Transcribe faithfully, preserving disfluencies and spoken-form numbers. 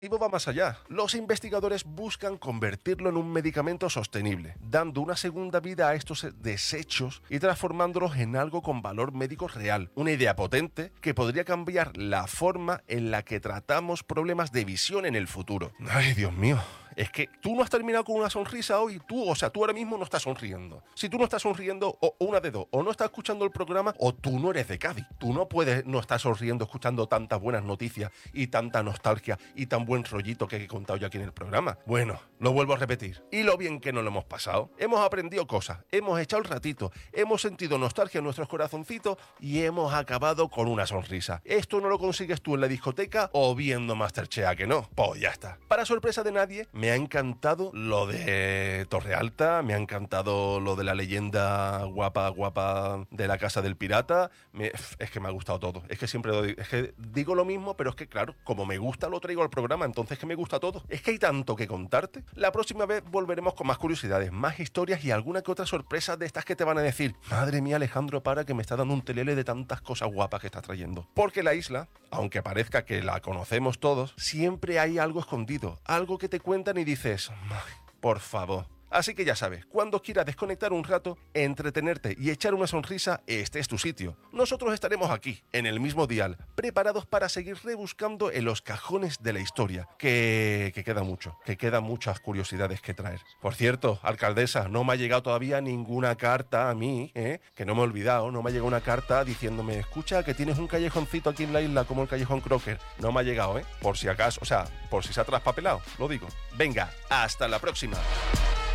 va más allá. Los investigadores buscan convertirlo en un medicamento sostenible, dando una segunda vida a estos desechos y transformándolos en algo con valor médico real. Una idea potente que podría cambiar la forma en la que tratamos problemas de visión en el futuro. Ay, Dios mío. Es que tú no has terminado con una sonrisa hoy, tú, o sea, tú ahora mismo no estás sonriendo. Si tú no estás sonriendo, o una de dos, o no estás escuchando el programa, o tú no eres de Cádiz. Tú no puedes no estar sonriendo escuchando tantas buenas noticias y tanta nostalgia y tan buen rollito que he contado yo aquí en el programa. Bueno, lo vuelvo a repetir. Y lo bien que nos lo hemos pasado. Hemos aprendido cosas, hemos echado el ratito, hemos sentido nostalgia en nuestros corazoncitos y hemos acabado con una sonrisa. Esto no lo consigues tú en la discoteca o viendo Masterchef, ¿a que no? Pues ya está. Para sorpresa de nadie, me ha encantado lo de Torrealta, me ha encantado lo de la leyenda guapa, guapa de la Casa del Pirata. Me, es que me ha gustado todo. Es que siempre lo digo, es que digo lo mismo, pero es que claro, como me gusta lo traigo al programa, entonces que me gusta todo. Es que hay tanto que contarte. La próxima vez volveremos con más curiosidades, más historias y alguna que otra sorpresa de estas que te van a decir: madre mía, Alejandro, para que me está dando un telele de tantas cosas guapas que estás trayendo. Porque la isla, aunque parezca que la conocemos todos, siempre hay algo escondido, algo que te cuentan y dices: por favor. Así que ya sabes, cuando quieras desconectar un rato, entretenerte y echar una sonrisa, este es tu sitio. Nosotros estaremos aquí, en el mismo dial, preparados para seguir rebuscando en los cajones de la historia, que, que queda mucho, que quedan muchas curiosidades que traer. Por cierto, alcaldesa, no me ha llegado todavía ninguna carta a mí, ¿eh? Que no me he olvidado, no me ha llegado una carta diciéndome: escucha, que tienes un callejoncito aquí en la isla como el Callejón Crocker. No me ha llegado, ¿eh? Por si acaso, o sea, por si se ha traspapelado, lo digo. Venga, hasta la próxima.